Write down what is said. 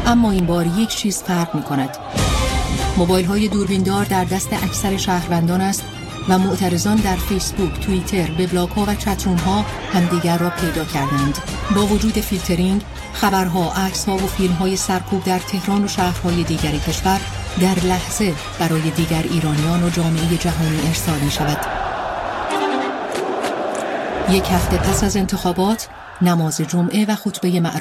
اما این بار یک چیز فرق می‌کند. موبایل‌های دوربیندار در دست اکثر شهروندان است و معترضان در فیسبوک، توییتر، وبلاگ‌ها و چت‌روم‌ها همدیگر را پیدا کردند. با وجود فیلترینگ، خبرها، عکس‌ها و فیلم‌های سرکوب در تهران و شهرهای دیگر کشور در لحظه برای دیگر ایرانیان و جامعه جهانی ارسال می‌شود. یک هفته پس از انتخابات، نماز جمعه و خطبه معروف